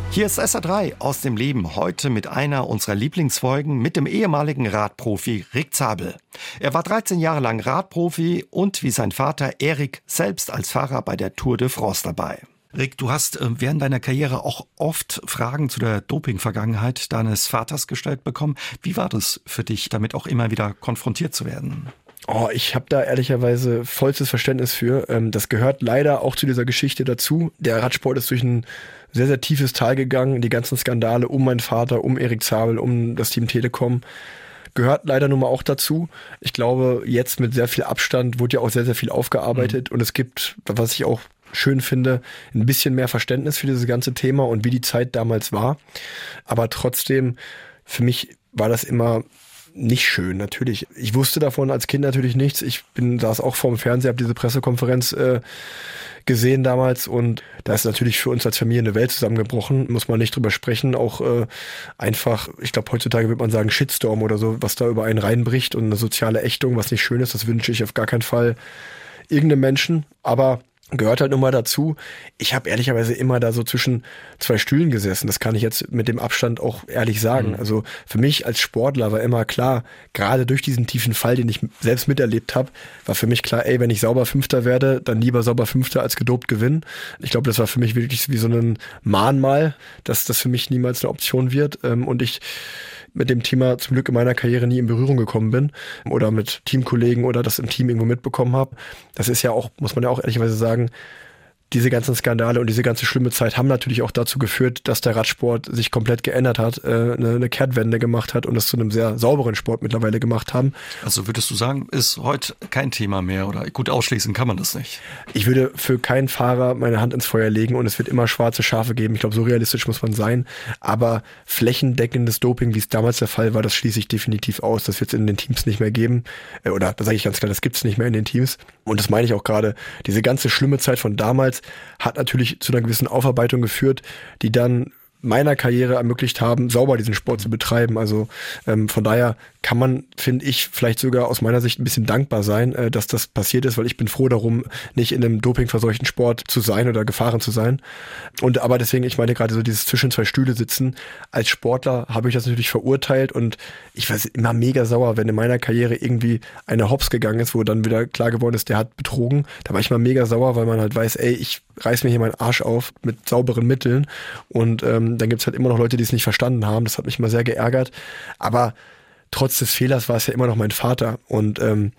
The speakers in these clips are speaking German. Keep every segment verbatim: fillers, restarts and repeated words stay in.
Hier ist S R drei aus dem Leben, heute mit einer unserer Lieblingsfolgen mit dem ehemaligen Radprofi Rick Zabel. Er war dreizehn Jahre lang Radprofi und wie sein Vater Erik selbst als Fahrer bei der Tour de France dabei. Rick, du hast während deiner Karriere auch oft Fragen zu der Doping-Vergangenheit deines Vaters gestellt bekommen. Wie war das für dich, damit auch immer wieder konfrontiert zu werden? Oh, ich habe da ehrlicherweise vollstes Verständnis für. Das gehört leider auch zu dieser Geschichte dazu. Der Radsport ist durch ein sehr, sehr tiefes Tal gegangen. Die ganzen Skandale um meinen Vater, um Erik Zabel, um das Team Telekom gehört leider nun mal auch dazu. Ich glaube, jetzt mit sehr viel Abstand wurde ja auch sehr, sehr viel aufgearbeitet. Mhm. Und es gibt, was ich auch schön finde, ein bisschen mehr Verständnis für dieses ganze Thema und wie die Zeit damals war. Aber trotzdem, für mich war das immer nicht schön, natürlich. Ich wusste davon als Kind natürlich nichts. Ich bin saß auch vorm Fernseher, habe diese Pressekonferenz äh, gesehen damals und da ist natürlich für uns als Familie eine Welt zusammengebrochen, muss man nicht drüber sprechen. Auch äh, einfach, ich glaube heutzutage würde man sagen Shitstorm oder so, was da über einen reinbricht und eine soziale Ächtung, was nicht schön ist, das wünsche ich auf gar keinen Fall irgendeinem Menschen, aber gehört halt nun mal dazu. Ich habe ehrlicherweise immer da so zwischen zwei Stühlen gesessen. Das kann ich jetzt mit dem Abstand auch ehrlich sagen. Mhm. Also für mich als Sportler war immer klar, gerade durch diesen tiefen Fall, den ich selbst miterlebt habe, war für mich klar, ey, wenn ich sauber Fünfter werde, dann lieber sauber Fünfter als gedopt gewinnen. Ich glaube, das war für mich wirklich wie so ein Mahnmal, dass das für mich niemals eine Option wird. Und ich mit dem Thema zum Glück in meiner Karriere nie in Berührung gekommen bin oder mit Teamkollegen oder das im Team irgendwo mitbekommen habe. Das ist ja auch, muss man ja auch ehrlicherweise sagen, diese ganzen Skandale und diese ganze schlimme Zeit haben natürlich auch dazu geführt, dass der Radsport sich komplett geändert hat, äh, eine, eine Kehrtwende gemacht hat und es zu einem sehr sauberen Sport mittlerweile gemacht haben. Also würdest du sagen, ist heute kein Thema mehr oder gut ausschließen kann man das nicht? Ich würde für keinen Fahrer meine Hand ins Feuer legen und es wird immer schwarze Schafe geben. Ich glaube, so realistisch muss man sein. Aber flächendeckendes Doping, wie es damals der Fall war, das schließe ich definitiv aus. Das wird es in den Teams nicht mehr geben. Äh, oder da sage ich ganz klar, das gibt es nicht mehr in den Teams. Und das meine ich auch gerade. Diese ganze schlimme Zeit von damals hat natürlich zu einer gewissen Aufarbeitung geführt, die dann meiner Karriere ermöglicht haben, sauber diesen Sport zu betreiben. Also ähm, von daher kann man, finde ich, vielleicht sogar aus meiner Sicht ein bisschen dankbar sein, äh, dass das passiert ist, weil ich bin froh darum, nicht in einem dopingverseuchten Sport zu sein oder gefahren zu sein. Und aber deswegen, ich meine gerade so dieses zwischen zwei Stühle sitzen. Als Sportler habe ich das natürlich verurteilt und ich war immer mega sauer, wenn in meiner Karriere irgendwie einer hops gegangen ist, wo dann wieder klar geworden ist, der hat betrogen. Da war ich mal mega sauer, weil man halt weiß, ey, ich reiß mir hier meinen Arsch auf mit sauberen Mitteln und ähm, dann gibt's halt immer noch Leute, die es nicht verstanden haben. Das hat mich mal sehr geärgert. Aber trotz des Fehlers war es ja immer noch mein Vater. Und ähm,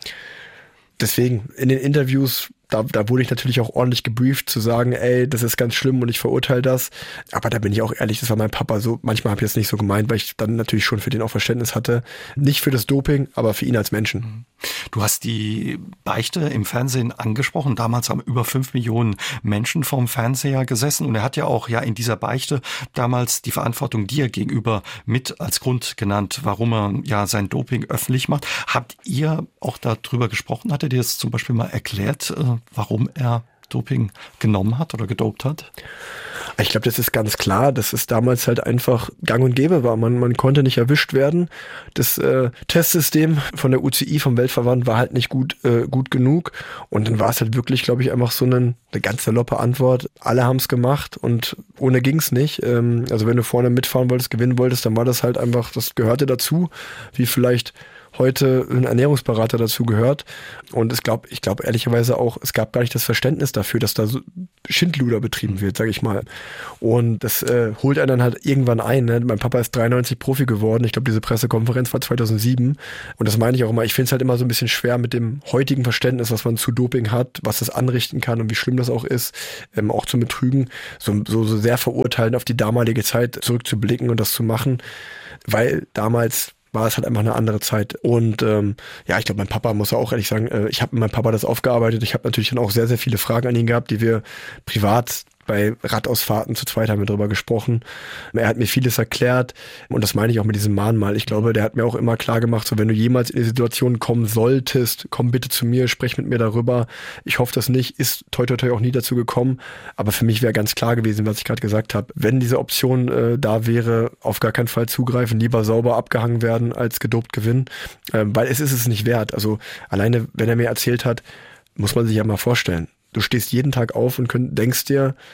deswegen in den Interviews, da, da wurde ich natürlich auch ordentlich gebrieft, zu sagen, ey, das ist ganz schlimm und ich verurteile das. Aber da bin ich auch ehrlich, das war mein Papa so. Manchmal habe ich das nicht so gemeint, weil ich dann natürlich schon für den auch Verständnis hatte. Nicht für das Doping, aber für ihn als Menschen. Du hast die Beichte im Fernsehen angesprochen. Damals haben über fünf Millionen Menschen vorm Fernseher gesessen. Und er hat ja auch ja in dieser Beichte damals die Verantwortung dir gegenüber mit als Grund genannt, warum er ja sein Doping öffentlich macht. Habt ihr auch darüber gesprochen? Hat er dir das zum Beispiel mal erklärt, warum er Doping genommen hat oder gedopt hat? Ich glaube, das ist ganz klar, dass es damals halt einfach gang und gäbe war. Man, man konnte nicht erwischt werden. Das äh, Testsystem von der U C I, vom Weltverband, war halt nicht gut äh, gut genug. Und dann war es halt wirklich, glaube ich, einfach so eine, eine ganz saloppe Antwort. Alle haben es gemacht und ohne ging's nicht. Ähm, also wenn du vorne mitfahren wolltest, gewinnen wolltest, dann war das halt einfach, das gehörte dazu, wie vielleicht heute ein Ernährungsberater dazu gehört. Und es glaub, ich glaube ehrlicherweise auch, es gab gar nicht das Verständnis dafür, dass da so Schindluder betrieben wird, sage ich mal. Und das äh, holt einen dann halt irgendwann ein. Ne? Mein Papa ist dreiundneunzig Profi geworden. Ich glaube, diese Pressekonferenz war zweitausendsieben. Und das meine ich auch immer. Ich finde es halt immer so ein bisschen schwer mit dem heutigen Verständnis, was man zu Doping hat, was das anrichten kann und wie schlimm das auch ist, ähm, auch zu betrügen, so, so, so sehr verurteilen, auf die damalige Zeit zurückzublicken und das zu machen. Weil damals war es halt einfach eine andere Zeit. Und ähm, ja, ich glaube, mein Papa, muss auch ehrlich sagen, äh, ich habe mit meinem Papa das aufgearbeitet. Ich habe natürlich dann auch sehr, sehr viele Fragen an ihn gehabt, die wir privat bei Radausfahrten zu zweit haben wir drüber gesprochen. Er hat mir vieles erklärt und das meine ich auch mit diesem Mahnmal. Ich glaube, der hat mir auch immer klar gemacht, so wenn du jemals in die Situation kommen solltest, komm bitte zu mir, sprech mit mir darüber. Ich hoffe das nicht, ist toi toi toi auch nie dazu gekommen, aber für mich wäre ganz klar gewesen, was ich gerade gesagt habe. Wenn diese Option äh, da wäre, auf gar keinen Fall zugreifen, lieber sauber abgehangen werden als gedopt gewinnen, äh, weil es ist es nicht wert. Also alleine, wenn er mir erzählt hat, muss man sich ja mal vorstellen, du stehst jeden Tag auf und könnt, denkst dir,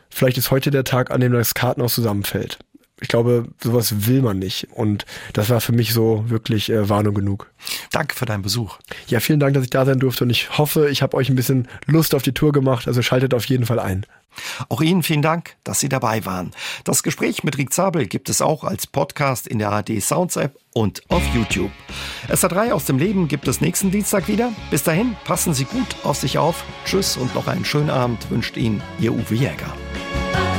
vielleicht ist heute der Tag, an dem das Kartenhaus zusammenfällt. Ich glaube, sowas will man nicht. Und das war für mich so wirklich äh, Warnung genug. Danke für deinen Besuch. Ja, vielen Dank, dass ich da sein durfte. Und ich hoffe, ich habe euch ein bisschen Lust auf die Tour gemacht. Also schaltet auf jeden Fall ein. Auch Ihnen vielen Dank, dass Sie dabei waren. Das Gespräch mit Rick Zabel gibt es auch als Podcast in der A R D Sounds App und auf YouTube. S R drei aus dem Leben gibt es nächsten Dienstag wieder. Bis dahin, passen Sie gut auf sich auf. Tschüss und noch einen schönen Abend wünscht Ihnen Ihr Uwe Jäger.